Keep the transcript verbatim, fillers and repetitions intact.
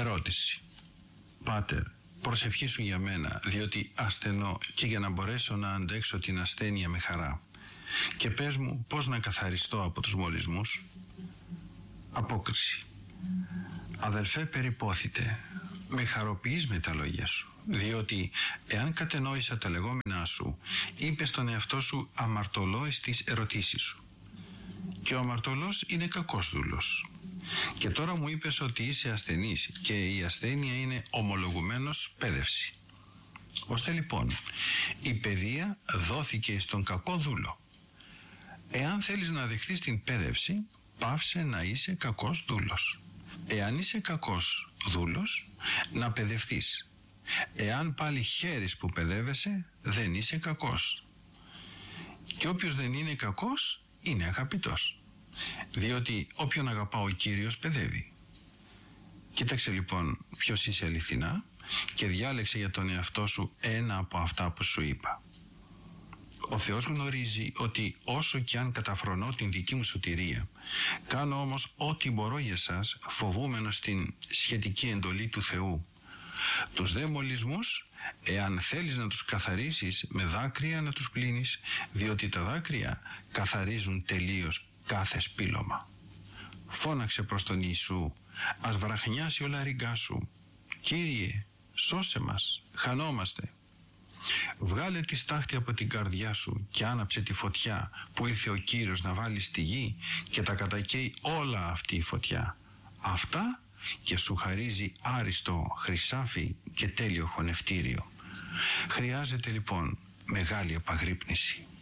Ερώτηση. Πάτερ, προσευχήσου για μένα, διότι ασθενώ και για να μπορέσω να αντέξω την ασθένεια με χαρά. Και πες μου πώς να καθαριστώ από τους μολυσμούς. Απόκριση. Αδελφέ περιπόθητε, με χαροποιείς με τα λόγια σου, διότι εάν κατενόησα τα λεγόμενά σου, είπες στον εαυτό σου αμαρτωλό στις ερωτήσεις σου. Και ο αμαρτωλός είναι κακός δούλος. Και τώρα μου είπες ότι είσαι ασθενής και η ασθένεια είναι ομολογουμένως πέδευση. Ώστε λοιπόν η παιδεία δόθηκε στον κακό δούλο. Εάν θέλεις να δεχθείς την πέδευση, πάυσε να είσαι κακός δούλος. Εάν είσαι κακός δούλος, να παιδευτείς. Εάν πάλι χαίρεις που παιδεύεσαι, δεν είσαι κακός. Και όποιος δεν είναι κακός, είναι αγαπητός. Διότι όποιον αγαπά ο Κύριος παιδεύει. Κοίταξε λοιπόν ποιος είσαι αληθινά και διάλεξε για τον εαυτό σου ένα από αυτά που σου είπα. Ο Θεός γνωρίζει ότι όσο και αν καταφρονώ την δική μου σωτηρία, κάνω όμως ό,τι μπορώ για σας, φοβούμενος την σχετική εντολή του Θεού. Τους δε μολυσμούς, εάν θέλεις να τους καθαρίσεις, με δάκρυα να τους πλύνεις, διότι τα δάκρυα καθαρίζουν τελείως κάθε σπήλωμα. Φώναξε προς τον Ιησού, ας βραχνιάσει ο λαριγκάς σου. Κύριε, σώσε μας, χανόμαστε. Βγάλε τη στάχτη από την καρδιά σου και άναψε τη φωτιά που ήρθε ο Κύριος να βάλει στη γη και τα κατακαίει όλα αυτή η φωτιά. Αυτά και σου χαρίζει άριστο χρυσάφι και τέλειο χωνευτήριο. Χρειάζεται λοιπόν μεγάλη επαγρύπνηση.